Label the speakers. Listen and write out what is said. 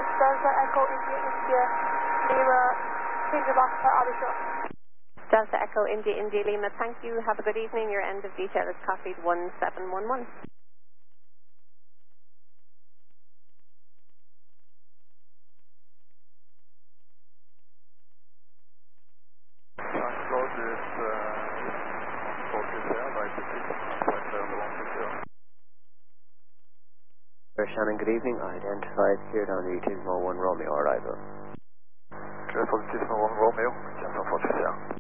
Speaker 1: Delta Echo India India Lima, Finger Box for Abisho.
Speaker 2: Delta Echo India India Lima, thank you. Have a good evening. Your end of detail is copied 1711.
Speaker 3: Shannon, good evening. Identified here down the 201 Romeo arrival.
Speaker 4: Positive 1 Romeo, 440.